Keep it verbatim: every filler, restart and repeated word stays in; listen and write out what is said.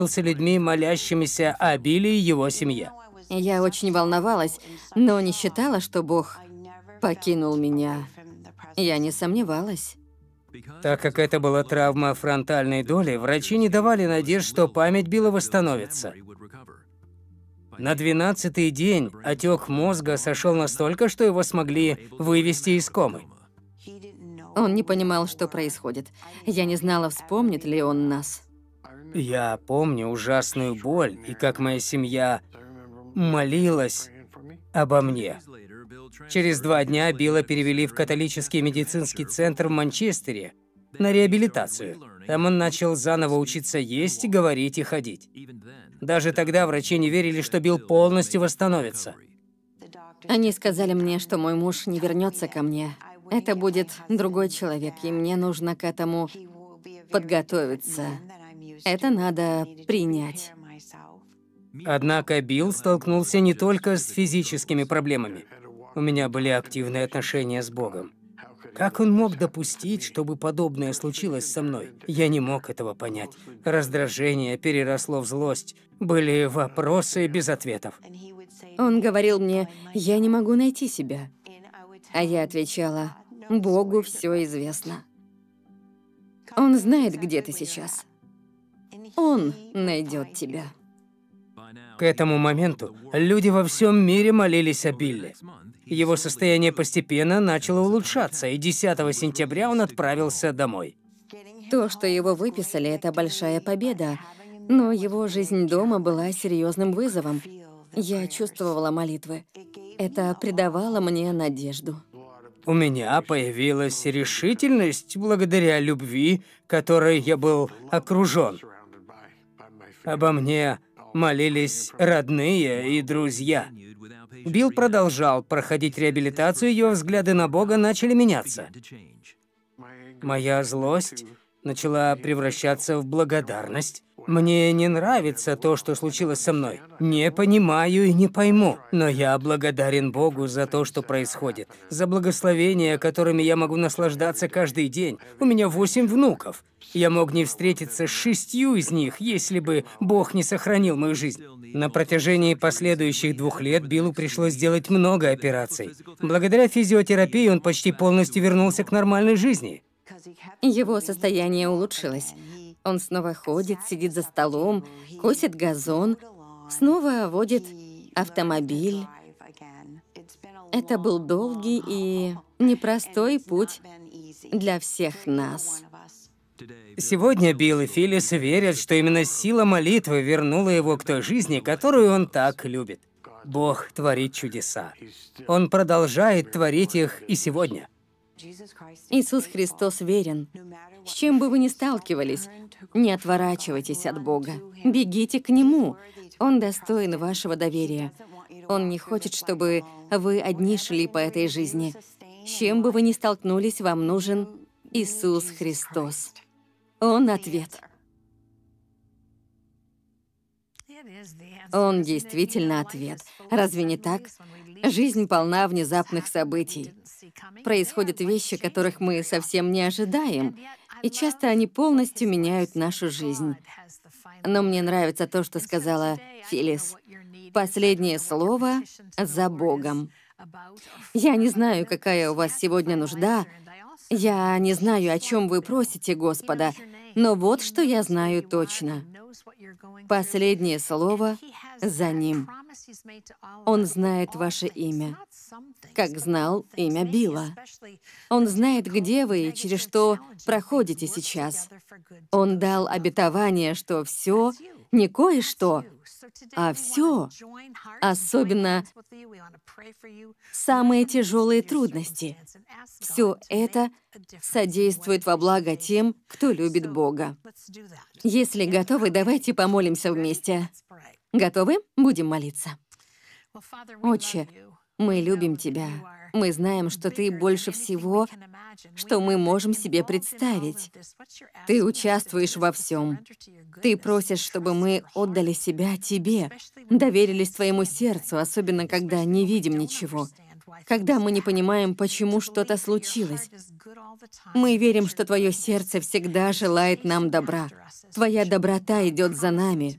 с людьми, молящимися о Билле и его семье. Я очень волновалась, но не считала, что Бог покинул меня. Я не сомневалась. Так как это была травма фронтальной доли, врачи не давали надежд, что память Билла восстановится. На двенадцатый день отек мозга сошел настолько, что его смогли вывести из комы. Он не понимал, что происходит. Я не знала, вспомнит ли он нас. Я помню ужасную боль и как моя семья молилась обо мне. Через два дня Билла перевели в католический медицинский центр в Манчестере на реабилитацию. Там он начал заново учиться есть, говорить и ходить. Даже тогда врачи не верили, что Билл полностью восстановится. Они сказали мне, что мой муж не вернется ко мне. Это будет другой человек, и мне нужно к этому подготовиться. Это надо принять. Однако Билл столкнулся не только с физическими проблемами. У меня были активные отношения с Богом. Как он мог допустить, чтобы подобное случилось со мной? Я не мог этого понять. Раздражение переросло в злость. Были вопросы без ответов. Он говорил мне, я не могу найти себя. А я отвечала, Богу все известно. Он знает, где ты сейчас. Он найдет тебя. К этому моменту люди во всем мире молились о Билле. Его состояние постепенно начало улучшаться, и десятого сентября он отправился домой. То, что его выписали, это большая победа, но его жизнь дома была серьезным вызовом. Я чувствовала молитвы. Это придавало мне надежду. У меня появилась решительность благодаря любви, которой я был окружен. Обо мне молились родные и друзья. Билл продолжал проходить реабилитацию, его взгляды на Бога начали меняться. Моя злость начала превращаться в благодарность. Мне не нравится то, что случилось со мной. Не понимаю и не пойму, но я благодарен Богу за то, что происходит, за благословения, которыми я могу наслаждаться каждый день. У меня восемь внуков. Я мог не встретиться с шестью из них, если бы Бог не сохранил мою жизнь. На протяжении последующих двух лет Биллу пришлось сделать много операций. Благодаря физиотерапии он почти полностью вернулся к нормальной жизни. Его состояние улучшилось. Он снова ходит, сидит за столом, косит газон, снова водит автомобиль. Это был долгий и непростой путь для всех нас. Сегодня Билл и Филлис верят, что именно сила молитвы вернула его к той жизни, которую он так любит. Бог творит чудеса. Он продолжает творить их и сегодня. Иисус Христос верен. С чем бы вы ни сталкивались, не отворачивайтесь от Бога. Бегите к Нему. Он достоин вашего доверия. Он не хочет, чтобы вы одни шли по этой жизни. С чем бы вы ни столкнулись, вам нужен Иисус Христос. Он ответ. Он действительно ответ. Разве не так? Жизнь полна внезапных событий. Происходят вещи, которых мы совсем не ожидаем, и часто они полностью меняют нашу жизнь. Но мне нравится то, что сказала Филлис. Последнее слово за Богом. Я не знаю, какая у вас сегодня нужда. Я не знаю, о чем вы просите Господа, но вот что я знаю точно. Последнее слово за Ним. Он знает ваше имя, как знал имя Билла. Он знает, где вы и через что проходите сейчас. Он дал обетование, что все, не кое-что, а все, особенно самые тяжелые трудности, все это содействует во благо тем, кто любит Бога. Если готовы, давайте помолимся вместе. Готовы? Будем молиться. Отче, мы любим Тебя. Мы знаем, что Ты больше всего, что мы можем себе представить. Ты участвуешь во всем. Ты просишь, чтобы мы отдали себя Тебе, доверились Твоему сердцу, особенно когда не видим ничего, когда мы не понимаем, почему что-то случилось. Мы верим, что Твое сердце всегда желает нам добра. Твоя доброта идет за нами.